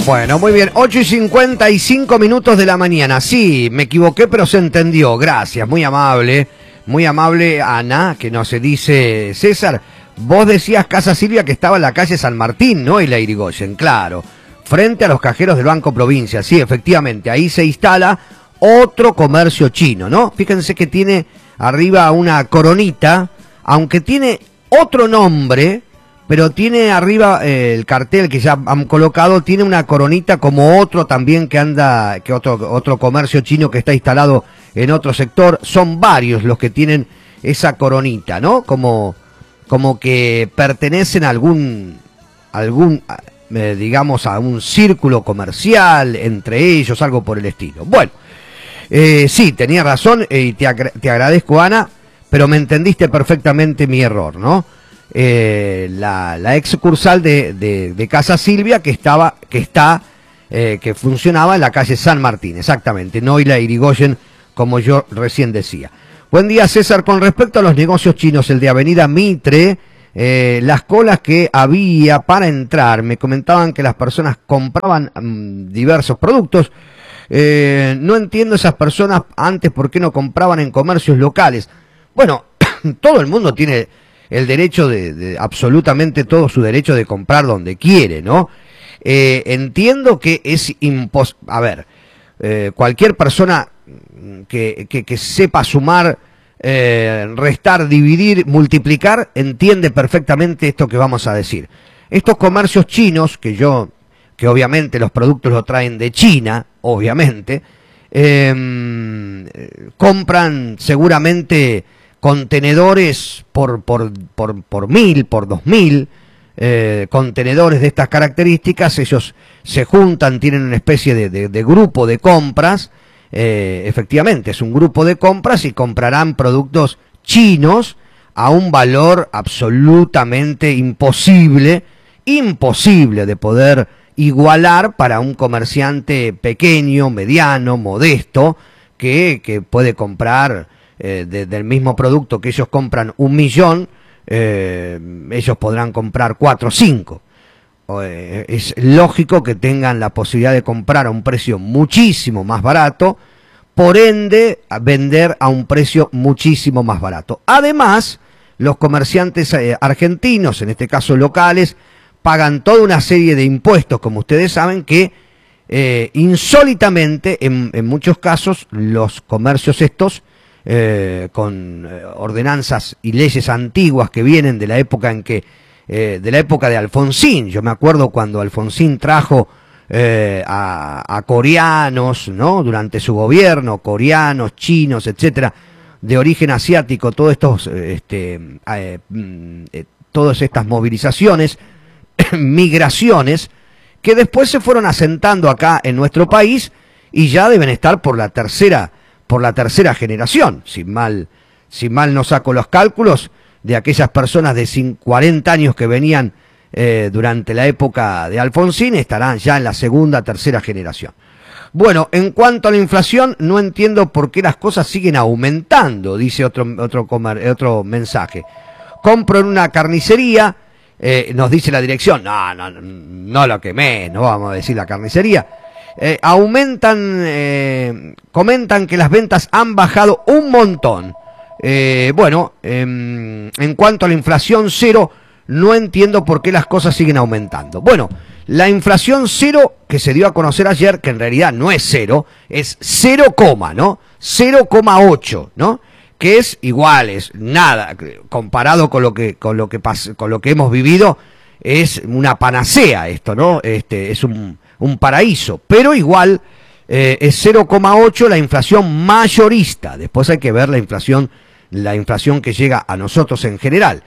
Bueno, muy bien, 8:55 de la mañana. Sí, me equivoqué, pero se entendió. Gracias, muy amable Ana, que nos dice, César, vos decías Casa Silvia que estaba en la calle San Martín, ¿no? Y la Irigoyen, claro, frente a los cajeros del Banco Provincia. Sí, efectivamente, ahí se instala otro comercio chino, ¿no? Fíjense que tiene arriba una coronita, aunque tiene otro nombre, pero tiene arriba el cartel que ya han colocado, tiene una coronita como otro también que anda, que otro comercio chino que está instalado en otro sector. Son varios los que tienen esa coronita, ¿no? Como que pertenecen a algún digamos, a un círculo comercial entre ellos, algo por el estilo. Bueno, sí, tenía razón y te agradezco, Ana, pero me entendiste perfectamente mi error, ¿no? La ex sucursal de Casa Silvia que funcionaba en la calle San Martín, exactamente, no y la Irigoyen, como yo recién decía. Buen día, César. Con respecto a los negocios chinos, el de Avenida Mitre, las colas que había para entrar, me comentaban que las personas compraban diversos productos. No entiendo esas personas antes por qué no compraban en comercios locales. Bueno, todo el mundo tiene el derecho absolutamente todo su derecho de comprar donde quiere, ¿no? Entiendo que es imposible. A ver, cualquier persona que sepa sumar, restar, dividir, multiplicar, entiende perfectamente esto que vamos a decir. Estos comercios chinos, que obviamente los productos los traen de China, obviamente, compran seguramente contenedores por 1000, por 2000, contenedores de estas características. Ellos se juntan, tienen una especie de grupo de compras, efectivamente es un grupo de compras y comprarán productos chinos a un valor absolutamente imposible de poder igualar para un comerciante pequeño, mediano, modesto, que puede comprar del mismo producto que ellos compran 1.000.000, ellos podrán comprar 4 o 5. Es lógico que tengan la posibilidad de comprar a un precio muchísimo más barato, por ende vender a un precio muchísimo más barato. Además, los comerciantes argentinos, en este caso locales, pagan toda una serie de impuestos, como ustedes saben, que insólitamente en muchos casos los comercios estos, con ordenanzas y leyes antiguas que vienen de la época de la época de Alfonsín. Yo me acuerdo cuando Alfonsín trajo a coreanos, ¿no? Durante su gobierno, coreanos, chinos, etcétera, de origen asiático, todas estas movilizaciones, migraciones, que después se fueron asentando acá en nuestro país y ya deben estar por la tercera generación, si mal no saco los cálculos, de aquellas personas de 40 años que venían durante la época de Alfonsín, estarán ya en la segunda, tercera generación. Bueno, en cuanto a la inflación, no entiendo por qué las cosas siguen aumentando, dice otro mensaje. Compro en una carnicería, nos dice la dirección, no lo quemé, no vamos a decir la carnicería. Comentan que las ventas han bajado un montón. En cuanto a la inflación cero, no entiendo por qué las cosas siguen aumentando. Bueno, la inflación cero que se dio a conocer ayer, que en realidad no es cero, es 0, ¿no? 0,8, ¿no? Que es igual, es nada, comparado con lo que hemos vivido, es una panacea esto, ¿no? Es un paraíso, pero igual es 0,8 la inflación mayorista. Después hay que ver la inflación que llega a nosotros en general.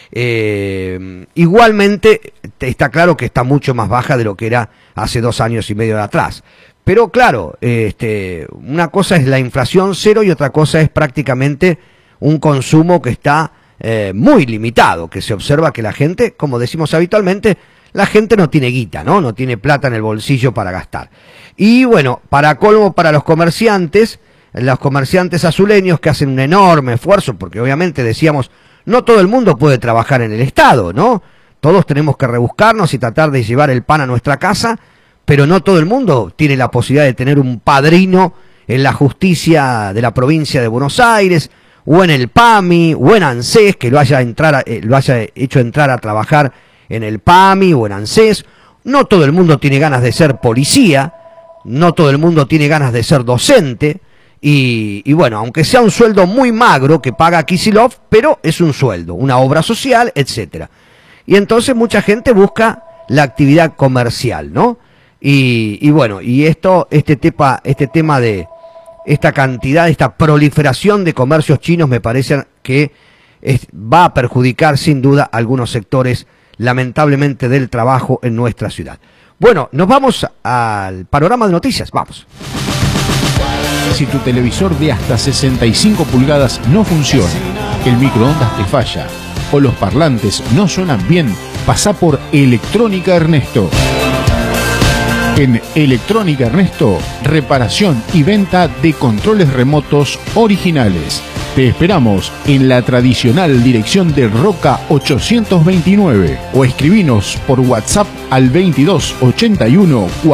Igualmente está claro que está mucho más baja de lo que era hace 2 años y medio de atrás. Pero claro, una cosa es la inflación cero y otra cosa es prácticamente un consumo que está muy limitado, que se observa que la gente, como decimos habitualmente, la gente no tiene guita, ¿no? No tiene plata en el bolsillo para gastar. Y bueno, para colmo, para los comerciantes azuleños, que hacen un enorme esfuerzo, porque obviamente decíamos, no todo el mundo puede trabajar en el Estado, ¿no? Todos tenemos que rebuscarnos y tratar de llevar el pan a nuestra casa, pero no todo el mundo tiene la posibilidad de tener un padrino en la justicia de la provincia de Buenos Aires, o en el PAMI, o en ANSES, que lo haya hecho entrar a trabajar en el PAMI o en ANSES. No todo el mundo tiene ganas de ser policía, no todo el mundo tiene ganas de ser docente, y bueno, aunque sea un sueldo muy magro que paga Kicillof, pero es un sueldo, una obra social, etcétera. Y entonces mucha gente busca la actividad comercial, ¿no? Y bueno, y este tema de esta cantidad, esta proliferación de comercios chinos, me parece que va a perjudicar sin duda a algunos sectores, lamentablemente, del trabajo en nuestra ciudad. Bueno, nos vamos al panorama de noticias, vamos. Si tu televisor de hasta 65 pulgadas no funciona, el microondas te falla o los parlantes no suenan bien, pasá por Electrónica Ernesto. En Electrónica Ernesto, reparación y venta de controles remotos originales. Te esperamos en la tradicional dirección de Roca 829 o escribinos por WhatsApp al 2281